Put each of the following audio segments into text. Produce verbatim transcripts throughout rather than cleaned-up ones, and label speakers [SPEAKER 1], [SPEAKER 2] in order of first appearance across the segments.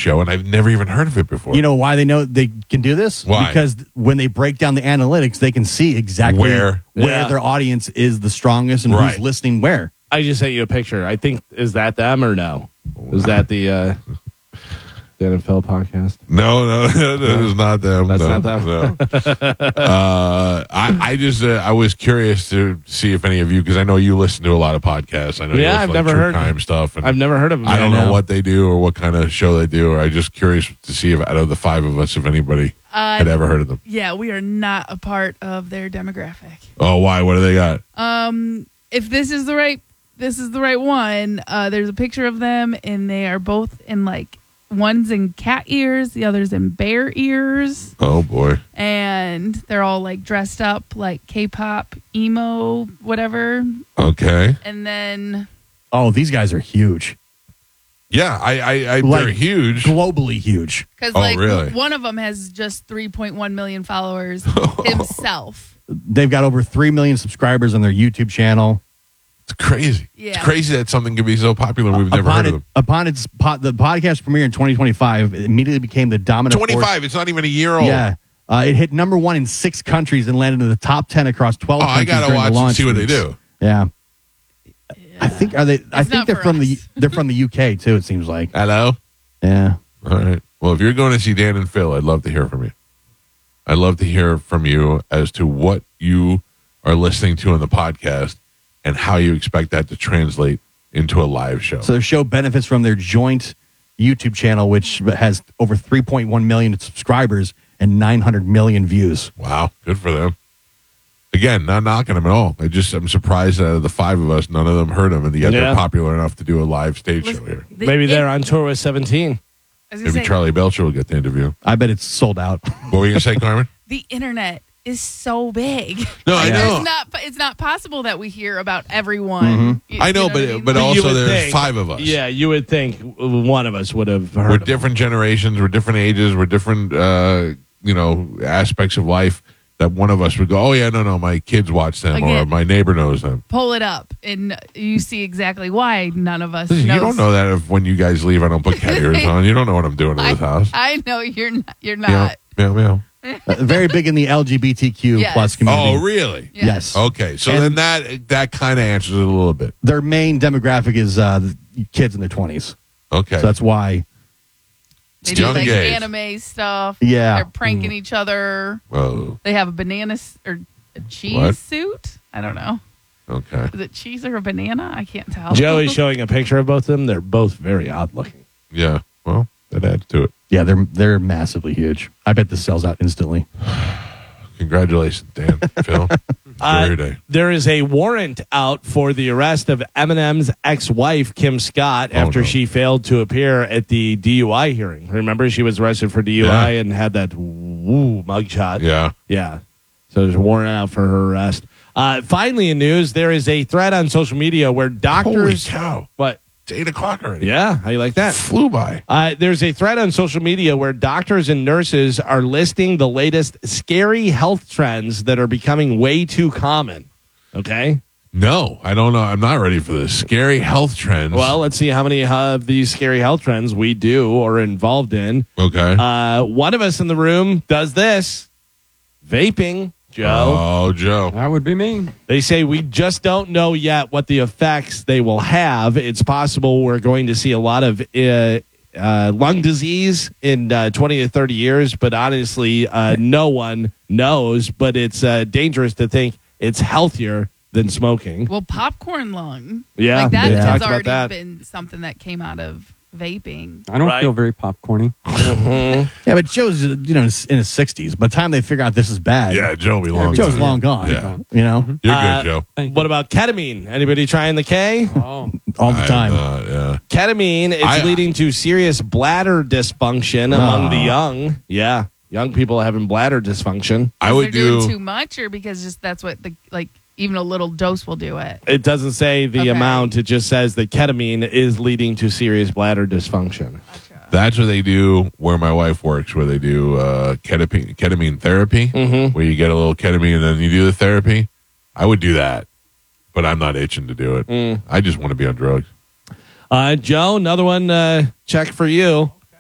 [SPEAKER 1] show, and I've never even heard of it before.
[SPEAKER 2] You know why they know they can do this?
[SPEAKER 1] Why?
[SPEAKER 2] Because when they break down the analytics, they can see exactly
[SPEAKER 1] Where?
[SPEAKER 2] where
[SPEAKER 3] Yeah.
[SPEAKER 2] their audience is the strongest and
[SPEAKER 1] Right.
[SPEAKER 2] who's listening where.
[SPEAKER 3] I just sent you a picture. I think, is that them or no? Is that the uh, the N F L podcast?
[SPEAKER 1] No, no, that is not them.
[SPEAKER 3] That's
[SPEAKER 1] no,
[SPEAKER 3] not them.
[SPEAKER 1] No. uh, I, I just, uh, I was curious to see if any of you, because I know you listen to a lot of podcasts. I know you
[SPEAKER 3] Yeah,
[SPEAKER 1] listen
[SPEAKER 3] I've
[SPEAKER 1] to, like,
[SPEAKER 3] never
[SPEAKER 1] true
[SPEAKER 3] heard-
[SPEAKER 1] crime stuff. And
[SPEAKER 3] I've never heard of them.
[SPEAKER 1] I don't
[SPEAKER 2] Yeah,
[SPEAKER 1] know
[SPEAKER 2] no.
[SPEAKER 1] what they do or what kind of show they do. Or I'm just curious to see if out of the five of us, if anybody
[SPEAKER 4] Uh,
[SPEAKER 1] had ever heard of them.
[SPEAKER 4] Yeah, we are not a part of their demographic.
[SPEAKER 1] Oh, why? What do they got?
[SPEAKER 4] Um, if this is the right, this is the right one. Uh, there's a picture of them, and they are both in like one's in cat ears, the other's in bear ears,
[SPEAKER 1] Oh boy.
[SPEAKER 4] and they're all like dressed up like K-pop, emo, whatever.
[SPEAKER 1] Okay.
[SPEAKER 4] And then
[SPEAKER 2] Oh, these guys are huge.
[SPEAKER 1] Yeah, I, I, I
[SPEAKER 2] Like,
[SPEAKER 1] they're huge.
[SPEAKER 2] Globally huge.
[SPEAKER 4] because
[SPEAKER 1] Oh,
[SPEAKER 4] like
[SPEAKER 1] really?
[SPEAKER 4] one of them has just three point one million followers himself.
[SPEAKER 2] They've got over three million subscribers on their YouTube channel.
[SPEAKER 1] It's crazy.
[SPEAKER 4] Yeah.
[SPEAKER 1] It's crazy that something could be so popular. We've never
[SPEAKER 2] upon
[SPEAKER 1] heard
[SPEAKER 2] it,
[SPEAKER 1] of them.
[SPEAKER 2] Upon its po- the podcast premiere in twenty twenty-five, it immediately became the dominant force.
[SPEAKER 1] twenty-five. It's not even a year old.
[SPEAKER 2] Yeah. Uh, it hit number one in six countries and landed in the top ten across twelve
[SPEAKER 1] Oh, I
[SPEAKER 2] countries
[SPEAKER 1] gotta
[SPEAKER 2] during the
[SPEAKER 1] watch and
[SPEAKER 2] launch
[SPEAKER 1] see what they
[SPEAKER 2] weeks.
[SPEAKER 1] do.
[SPEAKER 2] Yeah. I think are they I
[SPEAKER 4] It's
[SPEAKER 2] think
[SPEAKER 4] not
[SPEAKER 2] they're
[SPEAKER 4] for
[SPEAKER 2] from the
[SPEAKER 4] us.
[SPEAKER 2] they're from the U K too, it seems like.
[SPEAKER 1] Hello.
[SPEAKER 2] Yeah.
[SPEAKER 1] All right. Well, if you're going to see Dan and Phil, I'd love to hear from you. I'd love to hear from you as to what you are listening to on the podcast and how you expect that to translate into a live show.
[SPEAKER 2] So their show benefits from their joint YouTube channel, which has over three point one million subscribers and nine hundred million views.
[SPEAKER 1] Wow, good for them. Again, not knocking them at all. I just I'm surprised that out of the five of us, none of them heard them, and yet
[SPEAKER 3] Yeah.
[SPEAKER 1] they're popular enough to do a live stage show here.
[SPEAKER 4] The-
[SPEAKER 3] Maybe
[SPEAKER 4] it-
[SPEAKER 3] they're on tour with seventeen.
[SPEAKER 4] I was gonna
[SPEAKER 1] Maybe
[SPEAKER 4] say,
[SPEAKER 1] Charlie Belcher will get the interview.
[SPEAKER 2] I bet it's sold out.
[SPEAKER 1] What were you gonna say, Carmen?
[SPEAKER 4] the internet is so big.
[SPEAKER 1] No, I
[SPEAKER 4] Like,
[SPEAKER 1] know.
[SPEAKER 4] There's not, it's not possible that we hear about everyone. You-
[SPEAKER 1] I know,
[SPEAKER 4] you
[SPEAKER 1] but
[SPEAKER 4] what I mean?
[SPEAKER 1] but
[SPEAKER 3] You
[SPEAKER 1] also
[SPEAKER 3] would
[SPEAKER 1] there's
[SPEAKER 3] think-
[SPEAKER 1] five of us.
[SPEAKER 3] Yeah, you would think one of us would have heard
[SPEAKER 1] We're
[SPEAKER 3] of them.
[SPEAKER 1] different generations. We're different ages. We're different, uh, you know, aspects of life. That one of us would go, oh yeah, no, no, my kids watch them, or
[SPEAKER 4] Again.
[SPEAKER 1] my neighbor knows them.
[SPEAKER 4] pull it up, and you see exactly why none of us.
[SPEAKER 1] Listen, you
[SPEAKER 4] knows.
[SPEAKER 1] don't know that if when you guys leave, I don't put cat ears on. You don't know what I'm doing in
[SPEAKER 4] I,
[SPEAKER 1] this house.
[SPEAKER 4] I know you're not. You're
[SPEAKER 1] Meow,
[SPEAKER 4] not.
[SPEAKER 1] meow, meow.
[SPEAKER 2] Uh, very big in the L G B T Q
[SPEAKER 4] Yes.
[SPEAKER 2] plus community.
[SPEAKER 1] Oh, really?
[SPEAKER 4] Yes.
[SPEAKER 2] Yes.
[SPEAKER 1] Okay, so
[SPEAKER 2] And-
[SPEAKER 1] then that that kind of answers it a little bit.
[SPEAKER 2] Their main demographic is uh, the kids in their twenties.
[SPEAKER 1] Okay,
[SPEAKER 2] So that's why.
[SPEAKER 4] They do
[SPEAKER 1] young
[SPEAKER 4] like
[SPEAKER 1] gays.
[SPEAKER 4] anime stuff.
[SPEAKER 2] Yeah.
[SPEAKER 4] They're pranking each other.
[SPEAKER 1] Whoa.
[SPEAKER 4] They have a banana s- or a cheese
[SPEAKER 1] What?
[SPEAKER 4] suit. I don't know.
[SPEAKER 1] Okay.
[SPEAKER 4] Is it cheese or a banana? I can't tell.
[SPEAKER 3] Joey's showing a picture of both of them. They're both very odd looking.
[SPEAKER 1] Yeah. Well, that adds to it.
[SPEAKER 2] Yeah, they're they're massively huge. I bet this sells out instantly.
[SPEAKER 1] Congratulations, Dan, Phil. Enjoy
[SPEAKER 3] Uh,
[SPEAKER 1] your day.
[SPEAKER 3] There is a warrant out for the arrest of Eminem's ex-wife, Kim Scott,
[SPEAKER 1] Oh,
[SPEAKER 3] after
[SPEAKER 1] no.
[SPEAKER 3] she failed to appear at the D U I hearing. Remember, she was arrested for D U I
[SPEAKER 1] Yeah.
[SPEAKER 3] and had that woo mugshot.
[SPEAKER 1] Yeah.
[SPEAKER 3] Yeah. So there's a warrant out for her arrest. Uh, finally, in news, there is a thread on social media where
[SPEAKER 1] Holy
[SPEAKER 3] doctors.
[SPEAKER 1] cow!
[SPEAKER 3] What?
[SPEAKER 1] It's eight o'clock already.
[SPEAKER 3] Yeah. How you like that?
[SPEAKER 1] Flew by.
[SPEAKER 3] Uh, there's a thread on social media where doctors and nurses are listing the latest scary health trends that are becoming way too common. Okay.
[SPEAKER 1] No, I don't know. I'm not ready for this. Scary health trends.
[SPEAKER 3] Well, let's see how many of these scary health trends we do or are involved in.
[SPEAKER 1] okay.
[SPEAKER 3] Uh, one of us in the room does this vaping, Joe.
[SPEAKER 1] Oh, Joe.
[SPEAKER 5] That would be me.
[SPEAKER 3] They say we just don't know yet what the effects they will have. It's possible we're going to see a lot of uh, uh, lung disease in uh, twenty to thirty years, but honestly, uh, no one knows. But it's uh, dangerous to think it's healthier than smoking.
[SPEAKER 4] Well, popcorn lung.
[SPEAKER 3] Yeah,
[SPEAKER 4] like that
[SPEAKER 3] they
[SPEAKER 4] has
[SPEAKER 3] talked about
[SPEAKER 4] already
[SPEAKER 3] that.
[SPEAKER 4] been something that came out of vaping.
[SPEAKER 5] I don't
[SPEAKER 3] Right.
[SPEAKER 5] feel very popcorny.
[SPEAKER 2] Yeah, but Joe's you know in his, in his sixties. By the time they figure out this is bad,
[SPEAKER 1] Yeah, Joe will be long.
[SPEAKER 2] Joe's
[SPEAKER 1] gone.
[SPEAKER 2] long gone.
[SPEAKER 1] Yeah.
[SPEAKER 2] You know,
[SPEAKER 1] You're
[SPEAKER 3] Uh,
[SPEAKER 1] good, Joe.
[SPEAKER 5] Thank
[SPEAKER 3] What about ketamine? Anybody trying the K?
[SPEAKER 5] Oh,
[SPEAKER 2] all the
[SPEAKER 1] I'm
[SPEAKER 2] time.
[SPEAKER 1] not, yeah.
[SPEAKER 3] Ketamine is
[SPEAKER 1] I-
[SPEAKER 3] leading to serious bladder dysfunction among the young. Yeah, young people having bladder dysfunction.
[SPEAKER 1] I
[SPEAKER 4] Because
[SPEAKER 1] would
[SPEAKER 4] they're
[SPEAKER 1] do.
[SPEAKER 4] doing too much, or because just that's what the like even a little dose will do it.
[SPEAKER 3] It doesn't say the
[SPEAKER 4] Okay.
[SPEAKER 3] amount. It just says that ketamine is leading to serious bladder dysfunction.
[SPEAKER 1] That's what they do where my wife works, where they do uh, ketamine, ketamine therapy,
[SPEAKER 3] Mhm.
[SPEAKER 1] where you get a little ketamine and then you do the therapy. I would do that, but I'm not itching to do it.
[SPEAKER 3] Mm.
[SPEAKER 1] I just want to be on drugs.
[SPEAKER 3] Uh, Joe, another one uh, check for you.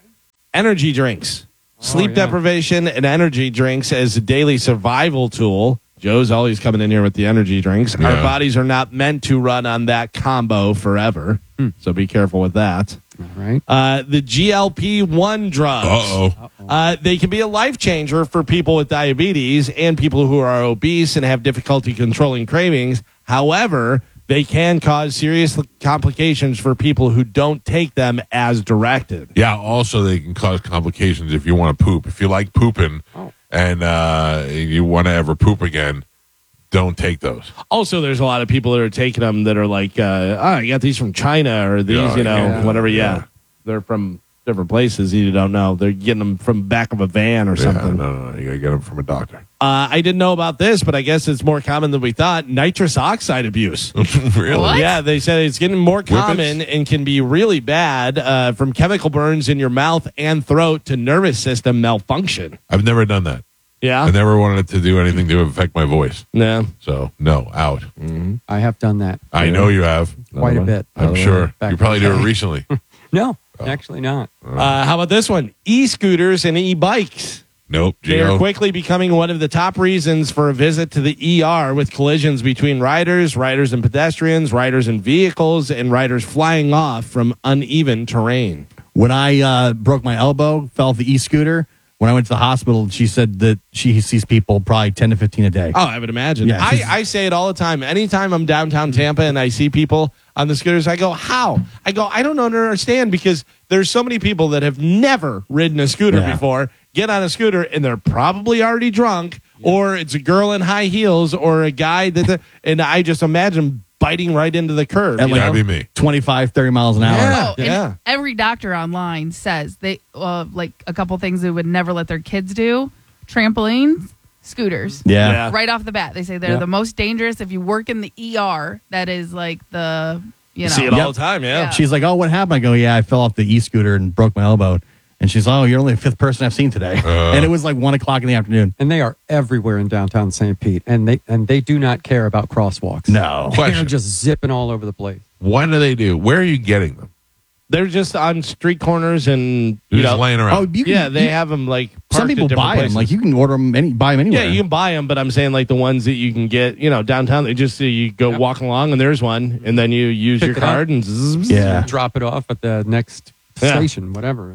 [SPEAKER 3] energy drinks. Sleep
[SPEAKER 5] yeah.
[SPEAKER 3] deprivation and energy drinks as a daily survival tool. Joe's always coming in here with the energy drinks.
[SPEAKER 1] Yeah.
[SPEAKER 3] Our bodies are not meant to run on that combo forever, so be careful with that.
[SPEAKER 5] All right.
[SPEAKER 3] Uh, the G L P one drugs.
[SPEAKER 1] Uh-oh.
[SPEAKER 3] Uh, they can be a life changer for people with diabetes and people who are obese and have difficulty controlling cravings. However, they can cause serious complications for people who don't take them as directed.
[SPEAKER 1] Yeah, also they can cause complications if you want to poop. If you like pooping
[SPEAKER 5] Oh.
[SPEAKER 1] and uh, you want to ever poop again, don't take those.
[SPEAKER 3] Also, there's a lot of people that are taking them that are like, uh, oh, I got these from China or these,
[SPEAKER 1] Yeah,
[SPEAKER 3] you know,
[SPEAKER 5] yeah.
[SPEAKER 3] whatever. Yeah.
[SPEAKER 1] Yeah.
[SPEAKER 3] They're from different places. You don't know. They're getting them from the back of a van or
[SPEAKER 1] Yeah,
[SPEAKER 3] something.
[SPEAKER 1] no, no, no. You got to get them from a doctor.
[SPEAKER 3] Uh, I didn't know about this, but I guess it's more common than we thought. Nitrous oxide abuse.
[SPEAKER 1] Really?
[SPEAKER 4] What?
[SPEAKER 3] Yeah, they said it's getting more
[SPEAKER 1] Whippets?
[SPEAKER 3] common and can be really bad, uh, from chemical burns in your mouth and throat to nervous system malfunction.
[SPEAKER 1] I've never done that.
[SPEAKER 3] Yeah?
[SPEAKER 1] I never wanted it to do anything to affect my voice.
[SPEAKER 3] No.
[SPEAKER 1] So, no, out.
[SPEAKER 5] I have done that
[SPEAKER 1] I know you have.
[SPEAKER 5] quite a bit.
[SPEAKER 1] I'm sure.
[SPEAKER 5] Back
[SPEAKER 1] You probably
[SPEAKER 5] in
[SPEAKER 1] did
[SPEAKER 5] the
[SPEAKER 1] it
[SPEAKER 5] day.
[SPEAKER 1] recently.
[SPEAKER 5] No, actually not.
[SPEAKER 3] Uh, how about this one? E-scooters and e-bikes.
[SPEAKER 1] Nope.
[SPEAKER 3] They are
[SPEAKER 1] Gio.
[SPEAKER 3] quickly becoming one of the top reasons for a visit to the E R with collisions between riders, riders and pedestrians, riders and vehicles, and riders flying off from uneven terrain.
[SPEAKER 2] When I uh, broke my elbow, fell off the e-scooter. When I went to the hospital, she said that she sees people probably ten to fifteen a day.
[SPEAKER 3] Oh, I would imagine.
[SPEAKER 2] Yeah,
[SPEAKER 3] I,
[SPEAKER 2] she's-
[SPEAKER 3] I say it all the time. Anytime I'm downtown Tampa and I see people on the scooters, I go, how? I go, I don't understand, because there's so many people that have never ridden a scooter
[SPEAKER 2] Yeah.
[SPEAKER 3] before, get on a scooter, and they're probably already drunk, or it's a girl in high heels, or a guy that, and I just imagine biting right into the curb.
[SPEAKER 2] And
[SPEAKER 3] you
[SPEAKER 2] like-
[SPEAKER 3] know?
[SPEAKER 1] That'd be me.
[SPEAKER 2] twenty-five, thirty miles an hour.
[SPEAKER 3] Yeah.
[SPEAKER 4] Oh, and
[SPEAKER 3] yeah.
[SPEAKER 4] every doctor online says they uh, like a couple things they would never let their kids do: trampolines, scooters.
[SPEAKER 2] Yeah.
[SPEAKER 3] Yeah.
[SPEAKER 4] Right off the bat, they say they're
[SPEAKER 5] Yeah.
[SPEAKER 4] the most dangerous. If you work in the E R, that is like the you
[SPEAKER 3] You
[SPEAKER 4] know.
[SPEAKER 3] see it
[SPEAKER 2] Yep.
[SPEAKER 3] all the time, yeah.
[SPEAKER 4] Yeah.
[SPEAKER 2] She's like, oh, what happened? I go, yeah, I fell off the e-scooter and broke my elbow. And she's like, oh, you're only the fifth person I've seen today.
[SPEAKER 1] Uh.
[SPEAKER 2] and it was like one o'clock in the afternoon.
[SPEAKER 5] And they are everywhere in downtown Saint Pete, and they and they do not care about crosswalks.
[SPEAKER 2] No.
[SPEAKER 5] They're
[SPEAKER 1] Question.
[SPEAKER 5] just zipping all over the place.
[SPEAKER 1] What do they do? Where are you getting them?
[SPEAKER 3] They're just on street corners and,
[SPEAKER 1] They're
[SPEAKER 3] you
[SPEAKER 1] just
[SPEAKER 3] know,
[SPEAKER 1] laying
[SPEAKER 2] Oh,
[SPEAKER 1] around.
[SPEAKER 2] you can,
[SPEAKER 3] yeah, they
[SPEAKER 2] you-
[SPEAKER 3] have them like
[SPEAKER 2] some
[SPEAKER 3] parked at
[SPEAKER 2] people
[SPEAKER 3] different
[SPEAKER 2] buy
[SPEAKER 3] places.
[SPEAKER 2] them. Like you can order them, any, buy them anywhere.
[SPEAKER 3] Yeah, you can buy them, but I'm saying like the ones that you can get, you know, downtown. They just uh, you go
[SPEAKER 5] Yep.
[SPEAKER 3] walk along and there's one, and then you use
[SPEAKER 5] Pick
[SPEAKER 3] your
[SPEAKER 5] it up.
[SPEAKER 3] card and zzz,
[SPEAKER 2] Yeah.
[SPEAKER 5] Drop it off at the next
[SPEAKER 3] Yeah.
[SPEAKER 5] station, whatever.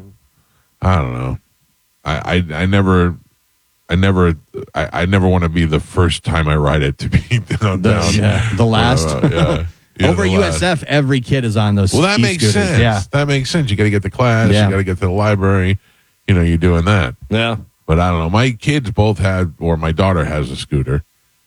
[SPEAKER 1] I don't know. I, I, I never, I never, I, I never want to be the first time I ride it to be downtown.
[SPEAKER 2] The, yeah, the last.
[SPEAKER 1] Uh, yeah. Yeah,
[SPEAKER 2] Over
[SPEAKER 1] the
[SPEAKER 2] U
[SPEAKER 1] last.
[SPEAKER 2] S F, every kid is on those.
[SPEAKER 1] Well, that makes
[SPEAKER 2] e-scooters.
[SPEAKER 1] sense.
[SPEAKER 2] Yeah.
[SPEAKER 1] That makes sense. You got to get to class.
[SPEAKER 2] Yeah.
[SPEAKER 1] You got to get to the library. You know, you're doing that.
[SPEAKER 3] yeah.
[SPEAKER 1] But I don't know. My kids both had, or my daughter has a scooter.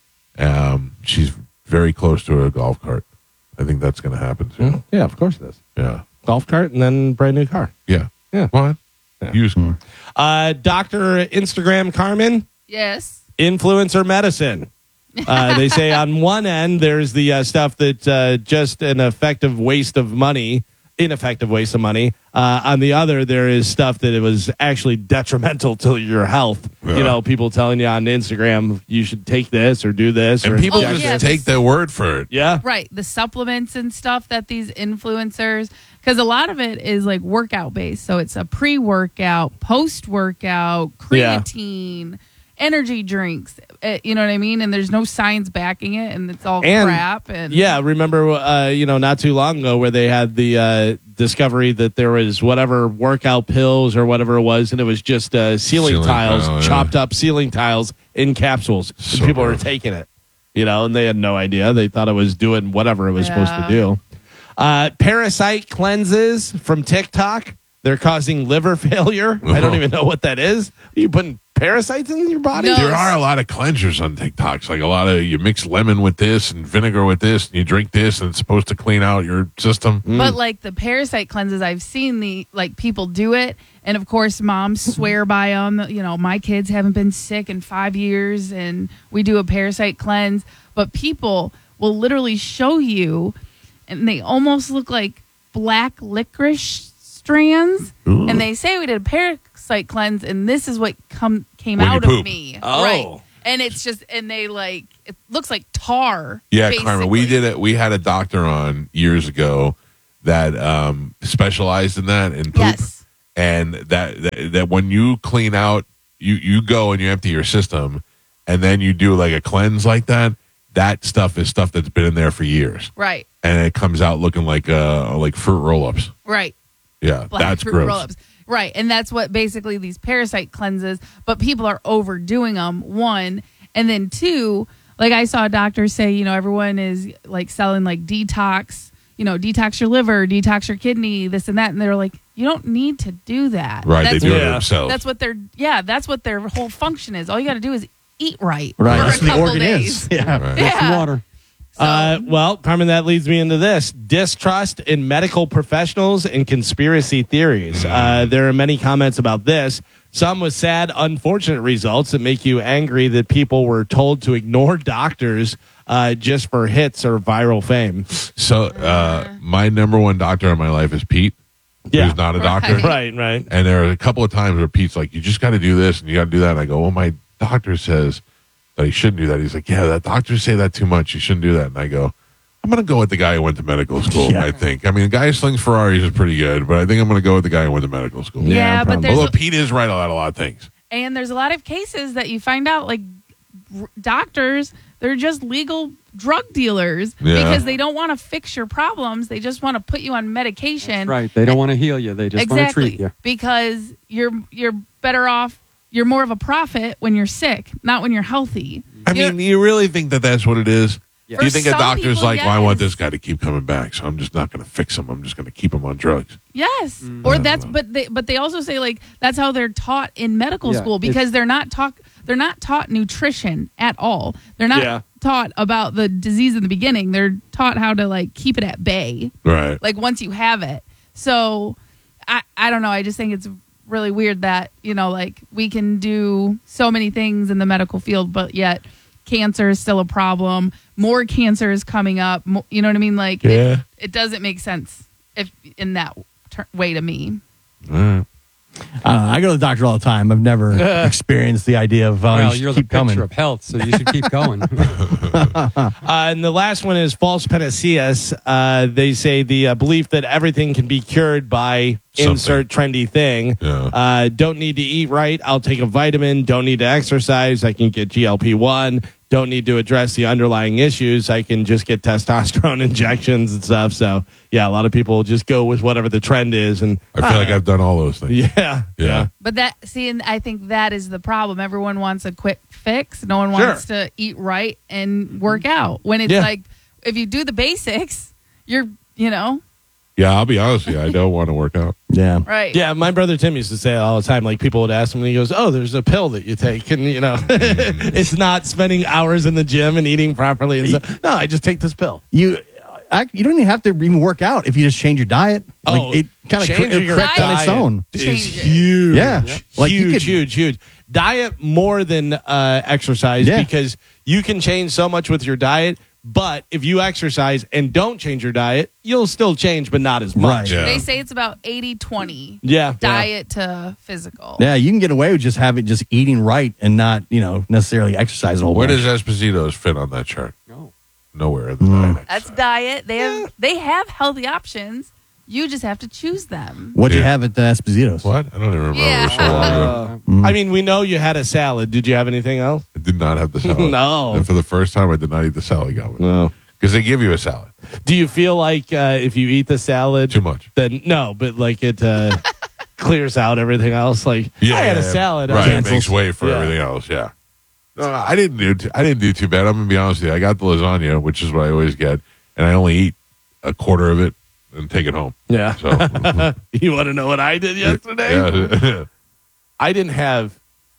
[SPEAKER 1] Um, she's very close to a golf cart. I think that's going to happen soon.
[SPEAKER 3] Yeah, of course it is.
[SPEAKER 1] Yeah.
[SPEAKER 3] Golf cart and then brand new car.
[SPEAKER 1] Yeah.
[SPEAKER 3] Yeah.
[SPEAKER 1] What?
[SPEAKER 3] Yeah.
[SPEAKER 1] Used car.
[SPEAKER 3] Uh, Doctor Instagram Carmen,
[SPEAKER 4] Yes.
[SPEAKER 3] influencer medicine. Uh, they say on one end there's the uh, stuff that uh, just an effective waste of money, ineffective waste of money. Uh, on the other, there is stuff that it was actually detrimental to your health.
[SPEAKER 1] Yeah.
[SPEAKER 3] You know, people telling you on Instagram you should take this or do this.
[SPEAKER 1] And
[SPEAKER 3] or
[SPEAKER 1] people
[SPEAKER 4] Oh,
[SPEAKER 1] just
[SPEAKER 4] yeah,
[SPEAKER 1] take
[SPEAKER 4] this-
[SPEAKER 1] their word for it.
[SPEAKER 3] yeah,
[SPEAKER 4] Right. The supplements and stuff that these influencers, because a lot of it is like workout based. So it's a pre workout, post workout,
[SPEAKER 3] Yeah.
[SPEAKER 4] creatine, energy drinks. uh, You know what I mean? And there's no science backing it, and it's all
[SPEAKER 3] And-
[SPEAKER 4] crap. And
[SPEAKER 3] yeah. Remember, uh, you know, not too long ago where they had the uh, discovery that there was whatever workout pills or whatever it was, and it was just uh, ceiling,
[SPEAKER 1] Ceiling
[SPEAKER 3] tiles,
[SPEAKER 1] tile, yeah.
[SPEAKER 3] chopped up ceiling tiles in capsules.
[SPEAKER 1] So
[SPEAKER 3] and people were
[SPEAKER 1] gross.
[SPEAKER 3] taking it, you know, and they had no idea. They thought it was doing whatever it was supposed to
[SPEAKER 4] Yeah.
[SPEAKER 3] do. Uh, parasite cleanses from TikTok. They're causing liver failure. I don't
[SPEAKER 1] Oh.
[SPEAKER 3] even know what that is. Are you putting parasites in your body?
[SPEAKER 4] No.
[SPEAKER 1] There are a lot of cleansers on TikToks. Like a lot of you mix lemon with this and vinegar with this, and you drink this, and it's supposed to clean out your system.
[SPEAKER 4] But like the parasite cleanses, I've seen the like people do it, and of course, moms swear by them. You know, my kids haven't been sick in five years, and we do a parasite cleanse. But people will literally show you, and they almost look like black licorice strands, and they say we did a parasite cleanse, and this is what come came
[SPEAKER 1] When you
[SPEAKER 4] out
[SPEAKER 1] poop.
[SPEAKER 4] of me,
[SPEAKER 3] Oh.
[SPEAKER 4] right? And it's just, and they like it looks like tar.
[SPEAKER 1] Yeah, Carmen, we
[SPEAKER 4] basically.
[SPEAKER 1] did it. We had a doctor on years ago that um, specialized in that in poop.
[SPEAKER 4] Yes.
[SPEAKER 1] and that, that that when you clean out, you you go and you empty your system, and then you do like a cleanse like that. That stuff is stuff that's been in there for years,
[SPEAKER 4] Right.
[SPEAKER 1] and it comes out looking like uh like fruit roll-ups.
[SPEAKER 4] Right.
[SPEAKER 1] Yeah,
[SPEAKER 4] Black
[SPEAKER 1] that's
[SPEAKER 4] fruit
[SPEAKER 1] gross.
[SPEAKER 4] roll-ups. Right. And that's what basically these parasite cleanses, but people are overdoing them, one. And then two, like I saw a doctor say, you know, everyone is like selling like detox, you know, detox your liver, detox your kidney, this and that. And they're like, you don't need to do that.
[SPEAKER 1] Right,
[SPEAKER 4] That's
[SPEAKER 1] they do
[SPEAKER 4] what-
[SPEAKER 1] it
[SPEAKER 3] Yeah.
[SPEAKER 1] themselves.
[SPEAKER 4] That's what their, yeah, that's what their whole function is. All you got to do is eat right.
[SPEAKER 2] Right.
[SPEAKER 4] For
[SPEAKER 2] That's
[SPEAKER 4] a
[SPEAKER 2] what the
[SPEAKER 4] couple
[SPEAKER 2] organ
[SPEAKER 4] days.
[SPEAKER 2] is. Yeah.
[SPEAKER 1] Right.
[SPEAKER 5] Get some
[SPEAKER 4] Yeah.
[SPEAKER 5] water.
[SPEAKER 4] So,
[SPEAKER 3] Uh, well, Carmen, that leads me into this distrust in medical professionals and conspiracy theories. Uh, there are many comments about this, some with sad, unfortunate results that make you angry that people were told to ignore doctors uh, just for hits or viral fame.
[SPEAKER 1] So uh, my number one doctor in my life is Pete,
[SPEAKER 3] Yeah.
[SPEAKER 1] who's not a doctor.
[SPEAKER 4] Right.
[SPEAKER 3] Right, right.
[SPEAKER 1] And there are a couple of times where Pete's like, you just got to do this and you got to do that. And I go, well, my doctor says that he shouldn't do that. He's like, yeah, that doctors say that too much. You shouldn't do that. And I go, I'm going to go with the guy who went to medical school,
[SPEAKER 2] Yeah.
[SPEAKER 1] I think. I mean, the guy who slings Ferraris is pretty good, but I think I'm going to go with the guy who went to medical school.
[SPEAKER 4] yeah,
[SPEAKER 2] Yeah,
[SPEAKER 4] but
[SPEAKER 2] probably.
[SPEAKER 4] there's
[SPEAKER 1] Although Pete is right about a lot of things.
[SPEAKER 4] And there's a lot of cases that you find out, like r- doctors, they're just legal drug dealers
[SPEAKER 1] Yeah.
[SPEAKER 4] because they don't want to fix your problems. They just want to put you on medication.
[SPEAKER 5] Right. They don't want to heal you. They just want to
[SPEAKER 4] exactly.
[SPEAKER 5] treat you.
[SPEAKER 4] Because you're you're better off. You're more of a profit when you're sick, not when you're healthy.
[SPEAKER 1] I
[SPEAKER 4] You're-
[SPEAKER 1] mean, you really think that that's what it is?
[SPEAKER 5] Yeah.
[SPEAKER 1] Do you
[SPEAKER 4] For
[SPEAKER 1] think a
[SPEAKER 4] some
[SPEAKER 1] doctor's
[SPEAKER 4] people,
[SPEAKER 1] like, well, I want
[SPEAKER 4] yes.
[SPEAKER 1] this guy to keep coming back, so I'm just not going to fix him. I'm just going to keep him on drugs.
[SPEAKER 4] Yes,
[SPEAKER 5] Mm.
[SPEAKER 4] or that's but they but they also say like that's how they're taught in medical
[SPEAKER 5] Yeah,
[SPEAKER 4] school
[SPEAKER 5] it's-
[SPEAKER 4] because they're not taught they're not taught nutrition at all. They're not
[SPEAKER 3] Yeah.
[SPEAKER 4] taught about the disease in the beginning. They're taught how to like keep it at bay.
[SPEAKER 1] Right.
[SPEAKER 4] Like once you have it. So I I don't know. I just think it's really weird that you know like we can do so many things in the medical field, but yet cancer is still a problem. More cancer is coming up. Mo- You know what I mean? Like
[SPEAKER 1] Yeah.
[SPEAKER 4] it, it doesn't make sense if in that ter- way to me.
[SPEAKER 1] All right.
[SPEAKER 2] I don't know. I go to the doctor all the time. I've never experienced the idea of, uh,
[SPEAKER 5] Well,
[SPEAKER 2] you should
[SPEAKER 5] you're the
[SPEAKER 2] keep
[SPEAKER 5] picture
[SPEAKER 2] coming.
[SPEAKER 5] of health, so you should keep going.
[SPEAKER 3] Uh, and the last one is false panaceas. Uh, they say the uh, belief that everything can be cured by
[SPEAKER 1] Something.
[SPEAKER 3] insert trendy thing.
[SPEAKER 1] Yeah.
[SPEAKER 3] Uh, don't need to eat right. I'll take a vitamin. Don't need to exercise. I can get G L P one. Don't need to address the underlying issues. I can just get testosterone injections and stuff. So, yeah, a lot of people just go with whatever the trend is. And
[SPEAKER 1] I feel like I've done all those things.
[SPEAKER 3] yeah,
[SPEAKER 1] Yeah.
[SPEAKER 4] But that, see, and I think that is the problem. Everyone wants a quick fix. No one wants to eat right and work out. When it's
[SPEAKER 3] Yeah.
[SPEAKER 4] like, if you do the basics, you're, you know,
[SPEAKER 1] Yeah, I'll be honest with you. I don't want to work out.
[SPEAKER 2] Yeah.
[SPEAKER 4] right.
[SPEAKER 3] Yeah, my brother Tim used to say it all the time. Like people would ask him, and he goes, "Oh, there's a pill that you take, and you know, it's not spending hours in the gym and eating properly and stuff. No, I just take this pill."
[SPEAKER 2] You, I, you don't even have to even work out if you just change your diet. Like,
[SPEAKER 3] Oh,
[SPEAKER 2] it kind of
[SPEAKER 3] changing your
[SPEAKER 2] corrects on its
[SPEAKER 3] diet
[SPEAKER 2] own.
[SPEAKER 3] is
[SPEAKER 4] Change it.
[SPEAKER 3] huge.
[SPEAKER 2] Yeah. Like, you
[SPEAKER 3] huge,
[SPEAKER 2] could-
[SPEAKER 3] huge, huge. Diet more than uh, exercise
[SPEAKER 2] Yeah.
[SPEAKER 3] because you can change so much with your diet. But if you exercise and don't change your diet, you'll still change, but not as much.
[SPEAKER 2] Right.
[SPEAKER 1] Yeah.
[SPEAKER 4] They say it's about eighty twenty
[SPEAKER 3] Yeah.
[SPEAKER 4] diet to physical.
[SPEAKER 2] Yeah, you can get away with just having just eating right and not, you know, necessarily exercising a whole
[SPEAKER 1] Where
[SPEAKER 2] bunch.
[SPEAKER 1] does Esposito's fit on that chart?
[SPEAKER 5] No.
[SPEAKER 1] Nowhere in the
[SPEAKER 2] Mm.
[SPEAKER 1] diet.
[SPEAKER 4] That's diet. They have they have healthy options. You just have to choose them.
[SPEAKER 2] What'd you
[SPEAKER 1] Yeah.
[SPEAKER 2] have at the Esposito's?
[SPEAKER 1] What? I don't even remember.
[SPEAKER 4] Yeah.
[SPEAKER 1] It was so long ago.
[SPEAKER 3] Uh, I mean, we know you had a salad. Did you have anything else?
[SPEAKER 1] I did not have the salad.
[SPEAKER 3] No.
[SPEAKER 1] And for the first time, I did not eat the salad. Got
[SPEAKER 3] No.
[SPEAKER 1] Because they give you a salad.
[SPEAKER 3] Do you feel like uh, if you eat the salad,
[SPEAKER 1] Too much.
[SPEAKER 3] then no, but like it uh, clears out everything else? Like I had a salad. I
[SPEAKER 1] Right. It
[SPEAKER 3] cancels.
[SPEAKER 1] makes way for
[SPEAKER 3] Yeah.
[SPEAKER 1] everything else. Yeah. No, I didn't do. Too, I didn't do too bad. I'm gonna be honest with you. I got the lasagna, which is what I always get, and I only eat a quarter of it and take it home.
[SPEAKER 3] Yeah.
[SPEAKER 1] So
[SPEAKER 3] You want to know what I did yesterday?
[SPEAKER 1] yeah.
[SPEAKER 3] I didn't have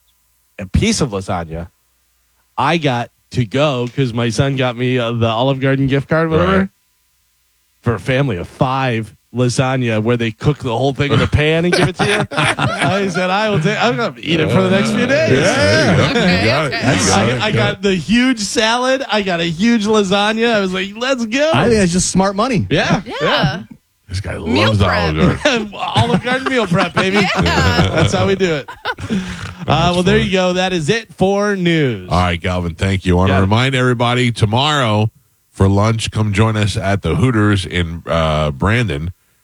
[SPEAKER 3] a piece of lasagna. I got to go because my son got me uh, the Olive Garden gift card, whatever,
[SPEAKER 1] Right.
[SPEAKER 3] for a family of five. Lasagna where they cook the whole thing in a pan and give it to you. I said I will take. I'm gonna eat it for the next few days.
[SPEAKER 1] Yeah, there you go.
[SPEAKER 4] Okay,
[SPEAKER 1] You got it.
[SPEAKER 4] okay.
[SPEAKER 1] You got
[SPEAKER 3] I,
[SPEAKER 1] it.
[SPEAKER 3] I got the huge salad. I got a huge lasagna. I was like, let's go.
[SPEAKER 2] I think that's just smart money.
[SPEAKER 3] yeah.
[SPEAKER 4] Yeah.
[SPEAKER 1] This guy
[SPEAKER 4] Meal
[SPEAKER 1] loves
[SPEAKER 4] prep.
[SPEAKER 1] Olive Garden.
[SPEAKER 3] Olive Garden meal prep, baby.
[SPEAKER 4] Yeah.
[SPEAKER 3] That's how we do it. Uh, well, there you go. That is it for news.
[SPEAKER 1] All right, Galvin, thank you. I want to
[SPEAKER 3] Yeah.
[SPEAKER 1] remind everybody tomorrow for lunch, come join us at the Hooters in uh, Brandon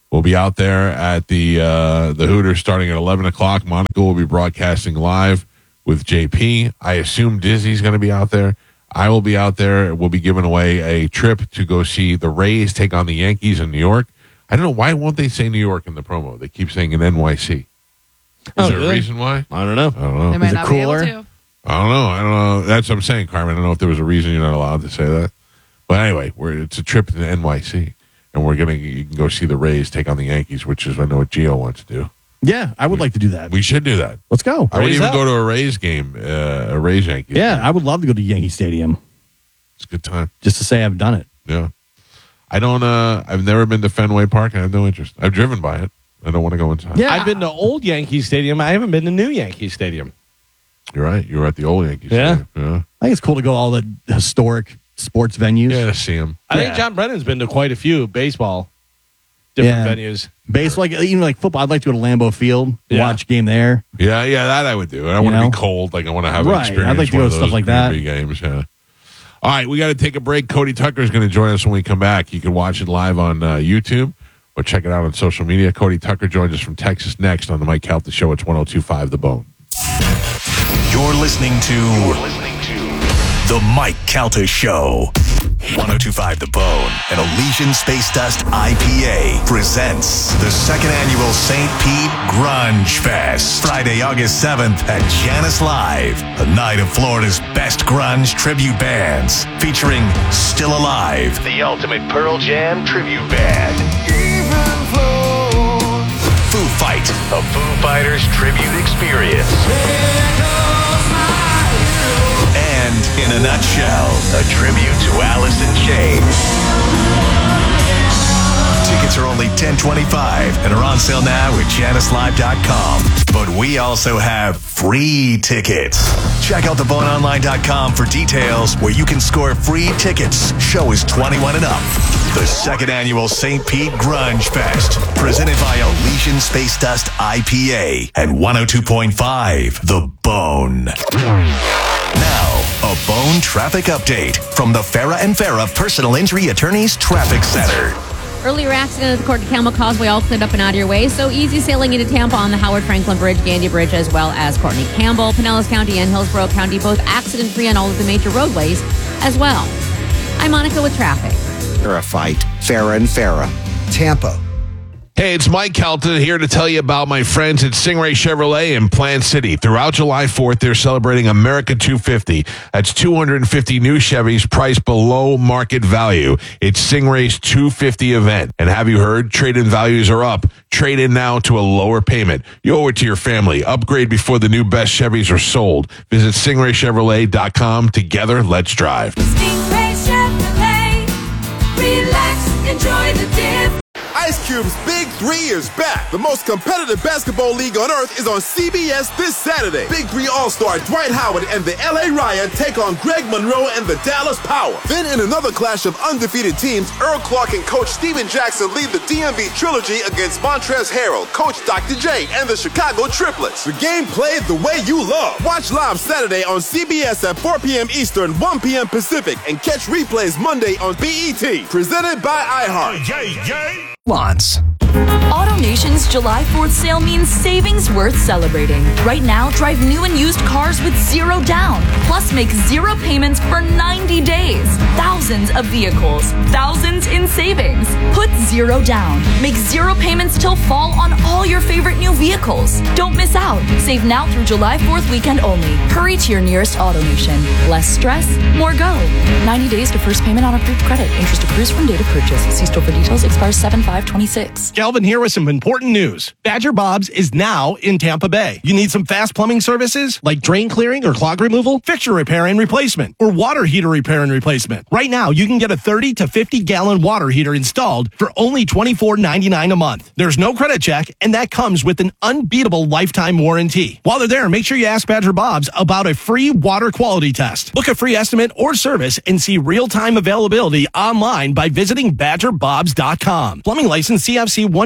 [SPEAKER 1] We'll be out there at the uh, the Hooters starting at eleven o'clock. Monica will be broadcasting live with J P. I assume Dizzy's going to be out there. I will be out there. We'll be giving away a trip to go see the Rays take on the Yankees in New York. I don't know. Why won't they say New York in the promo? They keep saying in N Y C. Is
[SPEAKER 3] Oh,
[SPEAKER 1] there
[SPEAKER 3] really?
[SPEAKER 1] a reason why?
[SPEAKER 3] I don't know.
[SPEAKER 1] I don't know.
[SPEAKER 4] They might
[SPEAKER 2] it
[SPEAKER 4] not
[SPEAKER 2] cooler?
[SPEAKER 4] be able to.
[SPEAKER 1] I don't know. I don't know. That's what I'm saying, Carmen. I don't know if there was a reason you're not allowed to say that. But anyway, we're, it's a trip to N Y C. And we're going to, you can go see the Rays take on the Yankees, which is, I know what Gio wants to do.
[SPEAKER 2] Yeah, I would like to do that.
[SPEAKER 1] We should do that.
[SPEAKER 2] Let's go.
[SPEAKER 1] I would
[SPEAKER 3] Rays
[SPEAKER 1] even
[SPEAKER 3] up.
[SPEAKER 1] go to a Rays game, uh, a Rays Yankees
[SPEAKER 2] Yeah,
[SPEAKER 1] game.
[SPEAKER 2] I would love to go to Yankee Stadium
[SPEAKER 1] It's a good time.
[SPEAKER 2] just to say I've done it.
[SPEAKER 1] Yeah. I don't, uh, I've never been to Fenway Park. I have no interest. I've driven by it. I don't want to go inside.
[SPEAKER 2] Yeah.
[SPEAKER 3] I've been to old Yankee Stadium. I haven't been to new Yankee Stadium.
[SPEAKER 1] You're right. You were at the old Yankees.
[SPEAKER 3] Yeah.
[SPEAKER 1] Stadium. Yeah.
[SPEAKER 2] I think it's cool to go to all the historic sports venues.
[SPEAKER 1] Yeah, to see him.
[SPEAKER 3] I think
[SPEAKER 2] Yeah.
[SPEAKER 3] John Brennan's been to quite a few baseball different
[SPEAKER 2] Yeah.
[SPEAKER 3] venues.
[SPEAKER 2] Base like even like football. I'd like to go to Lambeau Field,
[SPEAKER 3] Yeah.
[SPEAKER 2] watch a game there.
[SPEAKER 1] Yeah, yeah, that I would do. I don't
[SPEAKER 2] You
[SPEAKER 1] want to
[SPEAKER 2] know?
[SPEAKER 1] be cold. Like, I want to have an
[SPEAKER 2] Right.
[SPEAKER 1] experience.
[SPEAKER 2] I'd like to
[SPEAKER 1] one
[SPEAKER 2] go
[SPEAKER 1] of
[SPEAKER 2] to stuff
[SPEAKER 1] those
[SPEAKER 2] like that.
[SPEAKER 1] Green Bay games, yeah. All right, we got to take a break. Cody Tucker is going to join us when we come back. You can watch it live on uh, YouTube or check it out on social media. Cody Tucker joins us from Texas next on the Mike Calta Show. It's one oh two point five The Bone.
[SPEAKER 6] You're listening to, You're listening to The Mike Calta Show. one oh two point five The Bone and Elysian Space Dust I P A presents the second annual Saint Pete Grunge Fest. Friday, August seventh at Janice Live. A night of Florida's best grunge tribute bands featuring Still Alive, the ultimate Pearl Jam tribute band. Foo Fight, a Foo Fighters tribute experience. And in a nutshell, a tribute to Alice in Chains. Tickets are only ten twenty-five and are on sale now at janice live dot com. But we also have free tickets. Check out the bone online dot com for details where you can score free tickets. Show is twenty-one and up. The second annual Saint Pete Grunge Fest, presented by Elysian Space Dust I P A at one oh two point five The Bone. Now, a Bone traffic update from the Farah and Farah Personal Injury Attorneys Traffic Center.
[SPEAKER 7] Earlier accident at the Court to Camel Causeway all cleared up and out of your way, so easy sailing into Tampa on the Howard Franklin Bridge, Gandy Bridge, as well as Courtney Campbell, Pinellas County, and Hillsborough County, both accident-free on all of the major roadways as well. I'm Monica with traffic.
[SPEAKER 8] Farah Fight, Farah and Farah, Tampa.
[SPEAKER 1] Hey, it's Mike Calta here to tell you about my friends at Stingray Chevrolet in Plant City. Throughout July fourth, they're celebrating America two fifty. That's two hundred fifty new Chevys priced below market value. It's Stingray's two fifty event. And have you heard? Trade-in values are up. Trade in now to a lower payment. You owe it to your family. Upgrade before the new best Chevys are sold. Visit stingray chevrolet dot com. Together, let's drive.
[SPEAKER 9] Stingray Chevrolet. Relax, enjoy the dip.
[SPEAKER 10] Ice Cube's Big Three is back. The most competitive basketball league on earth is on C B S this Saturday. Big Three All-Star Dwight Howard and the L A Riot take on Greg Monroe and the Dallas Power. Then in another clash of undefeated teams, Earl Clark and Coach Steven Jackson lead the D M V Trilogy against Montrezl Harrell, Coach Doctor J, and the Chicago Triplets. The game played the way you love. Watch live Saturday on C B S at four p.m. Eastern, one p.m. Pacific, and catch replays Monday on B E T. Presented by iHeart.
[SPEAKER 6] Yay, yay. Lawns.
[SPEAKER 9] AutoNation's July fourth sale means savings worth celebrating. Right now, drive new and used cars with zero down. Plus, make zero payments for ninety days. Thousands of vehicles. Thousands in savings. Put zero down. Make zero payments till fall on all your favorite new vehicles. Don't miss out. Save now through July fourth weekend only. Hurry to your nearest AutoNation. Less stress, more go. ninety days to first payment on approved credit. Interest accrues from date of purchase. See store for details. Expires seven five twenty-six.
[SPEAKER 3] Kelvin here with some important news. Badger Bob's is now in Tampa Bay. You need some fast plumbing services like drain clearing or clog removal, fixture repair and replacement, or water heater repair and replacement. Right now, you can get a thirty to fifty gallon water heater installed for only twenty-four ninety-nine a month. There's no credit check, and that comes with an unbeatable lifetime warranty. While they're there, make sure you ask Badger Bob's about a free water quality test. Book a free estimate or service and see real-time availability online by visiting badger bobs dot com. Plumbing license C F C one four two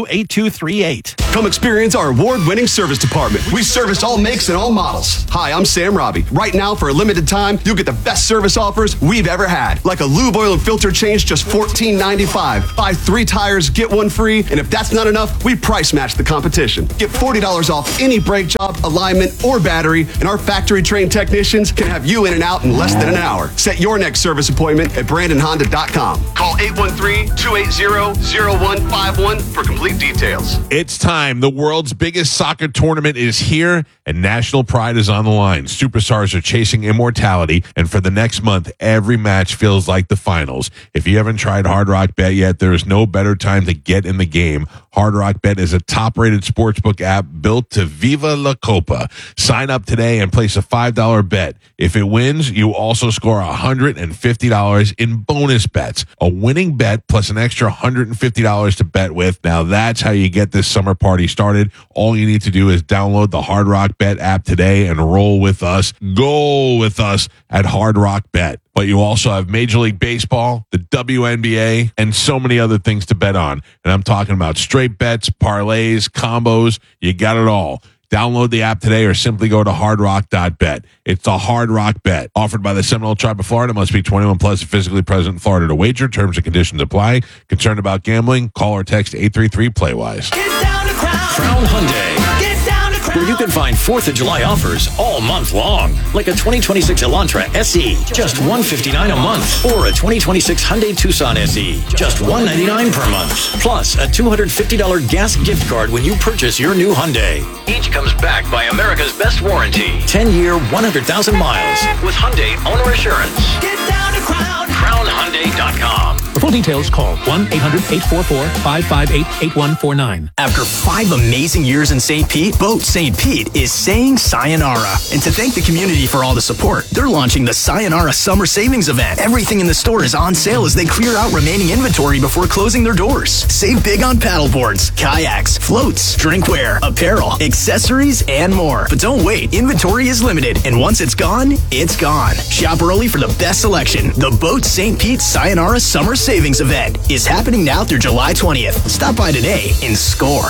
[SPEAKER 11] eight two three eight.
[SPEAKER 12] Come experience our award-winning service department. We service all makes and all models. Hi, I'm Sam Robbie. Right now, for a limited time, you'll get the best service offers we've ever had. Like a lube oil and filter change, just fourteen ninety-five. Buy three tires, get one free. And if that's not enough, we price match the competition. Get forty dollars off any brake job, alignment, or battery. And our factory-trained technicians can have you in and out in less than an hour. Set your next service appointment at Brandon Honda dot com. Call eight one three, two eight zero, zero one five one for complete details.
[SPEAKER 1] It's time. The world's biggest soccer tournament is here, and national pride is on the line. Superstars are chasing immortality, and for the next month, every match feels like the finals. If you haven't tried Hard Rock Bet yet, there is no better time to get in the game. Hard Rock Bet is a top-rated sportsbook app built to Viva la Copa. Sign up today and place a five dollar bet. If it wins, you also score one hundred fifty dollars in bonus bets. A winning bet plus an extra one hundred fifty dollars to bet with. Now that's how you get this summer party started. All you need to do is download the Hard Rock Bet app today and roll with us. Go with us at Hard Rock Bet. But you also have Major League Baseball, the W N B A, and so many other things to bet on. And I'm talking about straight bets, parlays, combos. You got it all. Download the app today or simply go to hard rock dot bet. It's the Hard Rock Bet, offered by the Seminole Tribe of Florida. Must be twenty-one plus and physically present in Florida to wager. Terms and conditions apply. Concerned about gambling? Call or text eight three three play wise.
[SPEAKER 13] Get down to Crown. Crown Hyundai. Get down to Crown.
[SPEAKER 11] Where you can find fourth of July offers all month long. Like a twenty twenty-six Elantra S E, just one hundred fifty-nine dollars a month. Or a twenty twenty-six Hyundai Tucson S E, just one hundred ninety-nine dollars per month. Plus a two hundred fifty dollars gas gift card when you purchase your new Hyundai. Each comes backed by America's best warranty. ten-year, one hundred thousand miles with Hyundai Owner Assurance.
[SPEAKER 13] Get down to Crown.
[SPEAKER 11] crown hyundai dot com.
[SPEAKER 14] For full details, call one eight hundred eight four four five five eight eight one four nine.
[SPEAKER 15] After five amazing years in Saint Pete, Boat Saint Pete is saying sayonara. And to thank the community for all the support, they're launching the Sayonara Summer Savings Event. Everything in the store is on sale as they clear out remaining inventory before closing their doors. Save big on paddleboards, kayaks, floats, drinkware, apparel, accessories, and more. But don't wait, inventory is limited, and once it's gone, it's gone. Shop early for the best selection. The Boat Saint Pete Sayonara Summer Savings Event is happening now through July twentieth. Stop by today and score.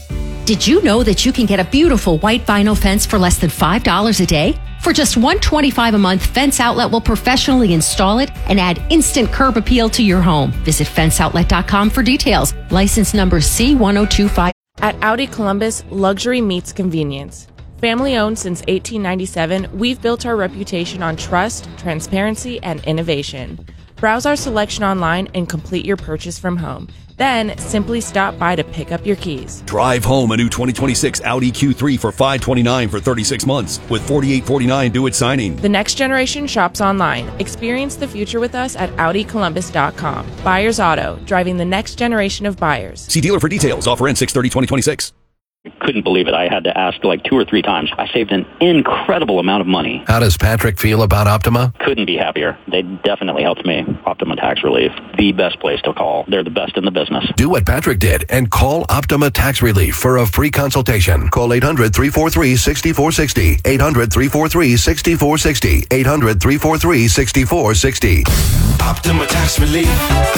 [SPEAKER 7] Did you know that you can get a beautiful white vinyl fence for less than five dollars a day? For just one hundred twenty-five dollars a month, Fence Outlet will professionally install it and add instant curb appeal to your home. Visit fence outlet dot com for details. License number C one zero two five.
[SPEAKER 16] At Audi Columbus, luxury meets convenience. Family owned since eighteen ninety-seven, we've built our reputation on trust, transparency, and innovation. Browse our selection online and complete your purchase from home. Then simply stop by to pick up your keys.
[SPEAKER 17] Drive home a new twenty twenty-six Audi Q three for five hundred twenty-nine dollars for thirty-six months with forty-eight forty-nine due at signing.
[SPEAKER 16] The next generation shops online. Experience the future with us at audi columbus dot com. Buyers Auto, driving the next generation of buyers.
[SPEAKER 17] See dealer for details. Offer ends six thirty twenty twenty-six.
[SPEAKER 18] Couldn't believe it. I had to ask like two or three times. I saved an incredible amount of money.
[SPEAKER 19] How does Patrick feel about Optima?
[SPEAKER 18] Couldn't be happier. They definitely helped me. Optima Tax Relief, the best place to call. They're the best in the business.
[SPEAKER 19] Do what Patrick did and call Optima Tax Relief for a free consultation. Call eight hundred three four three six four six zero. eight hundred three four three six four six zero. eight hundred three four three six four six zero.
[SPEAKER 6] Optima Tax Relief.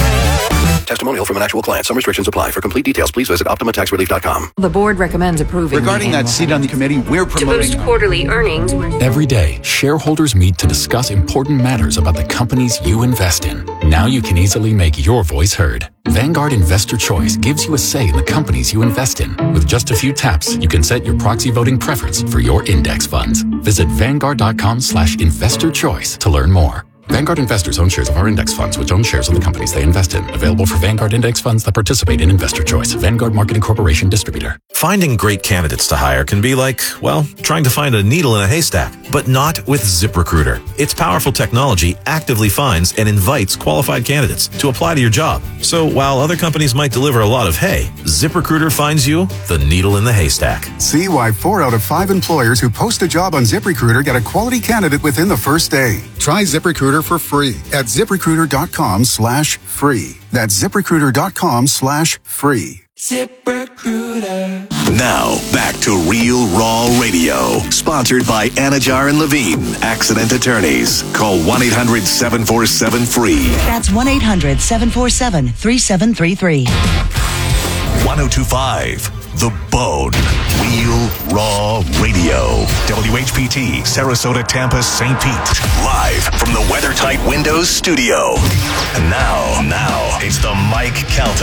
[SPEAKER 19] Testimonial from an actual client. Some restrictions apply. For complete details, please visit optima tax relief dot com.
[SPEAKER 20] The board recommends approving.
[SPEAKER 21] Regarding that seat on the committee, we're promoting.
[SPEAKER 20] To boost quarterly earnings.
[SPEAKER 22] Every day, shareholders meet to discuss important matters about the companies you invest in. Now you can easily make your voice heard. Vanguard Investor Choice gives you a say in the companies you invest in. With just a few taps, you can set your proxy voting preference for your index funds. Visit vanguard dot com slash investor choice to learn more. Vanguard investors own shares of our index funds, which own shares of the companies they invest in. Available for Vanguard index funds that participate in Investor Choice. Vanguard Marketing Corporation distributor.
[SPEAKER 23] Finding great candidates to hire can be like, well, trying to find a needle in a haystack, but not with ZipRecruiter. Its powerful technology actively finds and invites qualified candidates to apply to your job. So while other companies might deliver a lot of hay, ZipRecruiter finds you the needle in the haystack.
[SPEAKER 24] See why four out of five employers who post a job on ZipRecruiter get a quality candidate within the first day. Try ZipRecruiter for free at ziprecruiter dot com slash free. That's ziprecruiter dot com slash free.
[SPEAKER 6] ZipRecruiter. Now, back to Real Raw Radio. Sponsored by Anajar and Levine, Accident Attorneys. Call one eight hundred seven four seven free.
[SPEAKER 25] That's one eight hundred seven four seven three seven three three.
[SPEAKER 6] one oh two point five. The Bone. Real Raw Radio. W H P T, Sarasota, Tampa, Saint Pete. Live from the WeatherTight Windows studio. And now, now, it's the Mike Calta